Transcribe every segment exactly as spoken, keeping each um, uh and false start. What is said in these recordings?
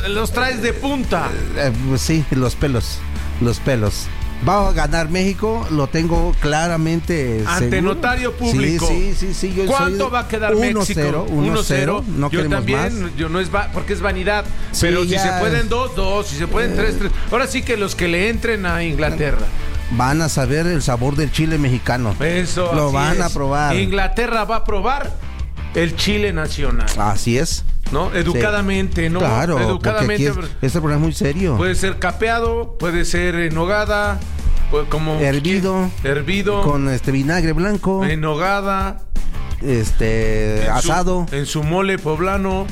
los traes de punta. Eh, pues sí, los pelos, los pelos. Va a ganar México, lo tengo claramente ante seguro. notario público. Sí, sí, sí, sí. Yo ¿Cuánto soy va a quedar uno México? cero, uno cero. No yo también, más. yo no es va, porque es vanidad. Sí, pero ya. si se pueden dos, dos. Si se pueden Eh. tres, tres. Ahora sí que los que le entren a Inglaterra. Van a saber el sabor del chile mexicano. Eso. Lo así van es. a probar. Inglaterra va a probar el chile nacional. Así es. ¿No? Educadamente, Sí. ¿no? Claro, Educadamente. porque aquí es, este programa es muy serio. Puede ser capeado, puede ser en nogada, puede- como Hervido. hervido, Con este vinagre blanco, en nogada, este en su- asado, en su mole poblano,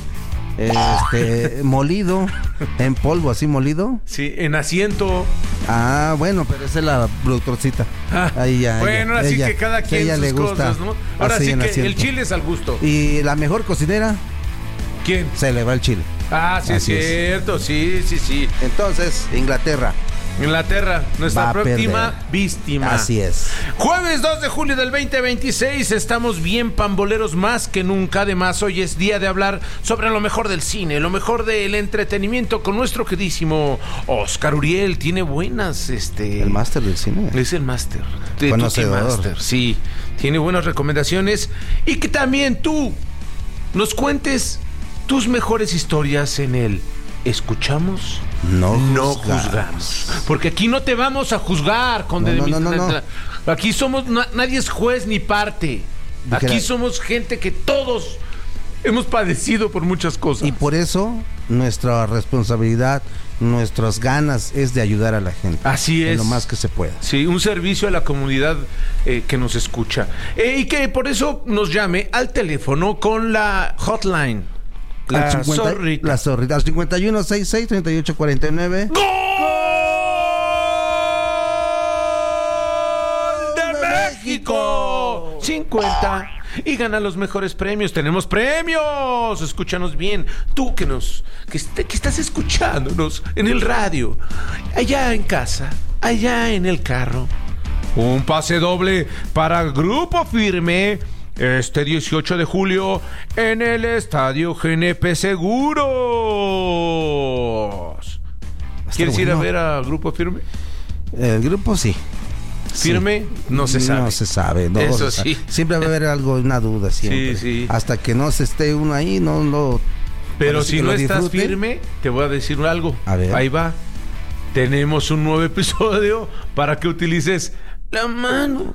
este molido, en polvo así molido. sí, en asiento. Ah, bueno, pero esa es la productorcita. Ah, Ahí ya. bueno, ella, ahora sí ella, que cada quien ella sus le gusta cosas, ¿no? Ahora así sí en que asiento. el chile es al gusto. Y la mejor cocinera ¿Quién? se le va el chile. Ah, sí, Así es es. cierto, sí, sí, sí. Entonces, Inglaterra. Inglaterra, nuestra Va a próxima perder. víctima. Así es. Jueves dos de julio del veinte veintiséis, estamos bien pamboleros más que nunca. Además, hoy es día de hablar sobre lo mejor del cine, lo mejor del entretenimiento con nuestro queridísimo Oscar Uriel. Tiene buenas, este... El máster del cine. Es el máster. de Conocedor. Tutti Master, sí. Tiene buenas recomendaciones. Y que también tú nos cuentes tus mejores historias en el ¿Escuchamos? No No juzgamos. juzgamos. Porque aquí no te vamos a juzgar, Conde No, de no, mis- no, no, no. Aquí somos, na- nadie es juez ni parte. Aquí Dijera- somos gente que todos hemos padecido por muchas cosas. Y por eso nuestra responsabilidad, nuestras ganas es de ayudar a la gente. Así es. En lo más que se pueda. Sí, un servicio a la comunidad eh, que nos escucha. Eh, y que por eso nos llame al teléfono con la hotline. La Al cincuenta zorrita. La zorrita. Al cincuenta y uno sesenta y seis, treinta y ocho cuarenta y nueve. ¡Gol de México! cincuenta y gana los mejores premios. Tenemos premios. Escúchanos bien. Tú que nos que, est- que estás escuchándonos en el radio, allá en casa, allá en el carro. Un pase doble para Grupo Firme este dieciocho de julio en el Estadio G N P Seguros. ¿Quieres ir a bueno. ver a Grupo Firme? El grupo sí. Firme, no se sabe. No se sabe. No Eso se sabe. sí. Siempre va a haber algo, una duda siempre. Sí, sí. Hasta que no se esté uno ahí, no, no. Pero ahora sí si que no lo estás disfrute. firme, te voy a decir algo. A ver. Ahí va. Tenemos un nuevo episodio para que utilices la mano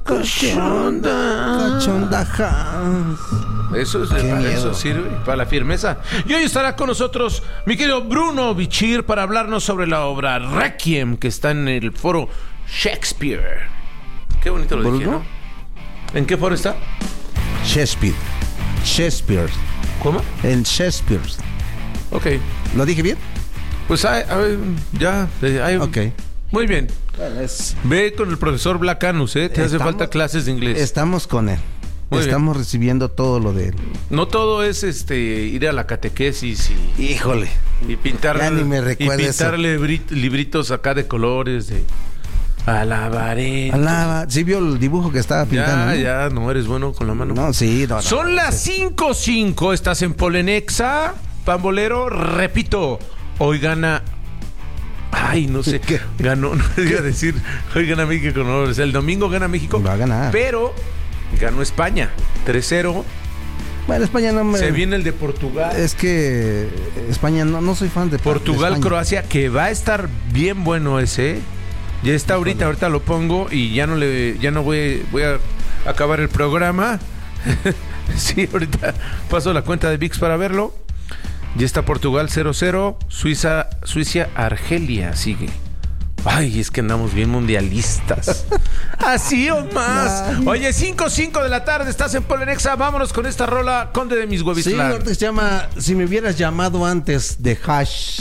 cachonda. Cachondaja. Eso, es, Qué para miedo. eso sirve, para la firmeza. Y hoy estará con nosotros mi querido Bruno Bichir para hablarnos sobre la obra Requiem que está en el foro Shakespeare. Qué bonito lo dije, ¿Bruno? ¿no? ¿En qué foro está? Shakespeare. Shakespeare. ¿Cómo? En Shakespeare. Ok. ¿Lo dije bien? Pues hay, hay- ya. eh, hay- Ok. Muy bien. Bueno, es- Ve con el profesor Blacanus, ¿eh? Te hace Estamos- falta clases de inglés. Estamos con él. Muy bien. Estamos recibiendo todo lo de él. No todo es este ir a la catequesis y, Híjole. y pintar Ya ni me y recuerda pintar eso. libri- libritos acá de colores de alabaré. Alaba. ¿Sí vio el dibujo que estaba pintando? Ya, ¿no? ya, no eres bueno con la mano. No, sí. No, no. Son las cinco cinco, estás en Polenexa, Pambolero, repito, hoy gana. Ay, no sé. ¿Qué? Ganó, no iba a decir, hoy gana México, no, o sea, el domingo gana México. Va a ganar. Pero ganó España, tres cero. Bueno, España no me... Se viene el de Portugal. Es que España no, no soy fan de Portugal, de España. Croacia, que va a estar bien bueno ese. Ya está ahorita, ahorita lo pongo y ya no le, ya no voy, voy a acabar el programa. Sí, ahorita paso la cuenta de ViX para verlo. Ya está Portugal cero cero, Suiza, Suiza, Argelia sigue. Ay, es que andamos bien mundialistas. Así o más. Ay. Oye, cinco cinco de la tarde, estás en Polenexa. Vámonos con esta rola, Conde de mis Sí, Huevislán. ahorita se llama Si me hubieras llamado antes de Hash.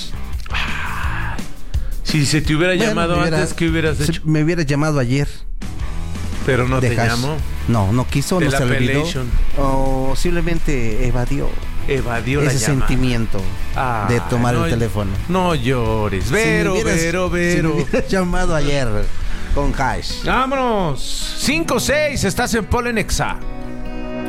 Si se te hubiera Bueno, llamado me hubiera- antes, ¿qué hubieras si hecho? me hubieras llamado ayer Pero no de te Hash. llamó. No, no quiso, De no la se le olvidó. Appellation. O simplemente evadió Evadió la ese llamada. sentimiento Ah, de tomar no, el teléfono. No llores. Si me Vero, hubieras- Vero, Si me Vero. hubieras llamado ayer con Hash. Vámonos. cinco seis, estás en Polenexa.